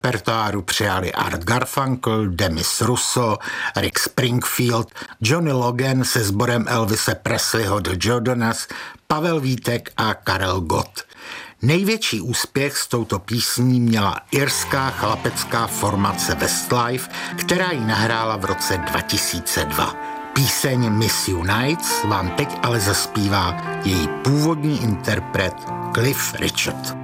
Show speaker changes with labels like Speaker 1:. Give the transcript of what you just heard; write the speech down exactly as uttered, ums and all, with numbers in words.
Speaker 1: repertoáru přijali Art Garfunkel, Demis Russo, Rick Springfield, Johnny Logan se sborem Elvise Presleyho The Jonas, Pavel Vítek a Karel Gott. Největší úspěch s touto písní měla irská chlapecká formace Westlife, která ji nahrála v roce dva tisíce dva. Píseň Miss You Nights vám teď ale zaspívá její původní interpret Cliff Richard.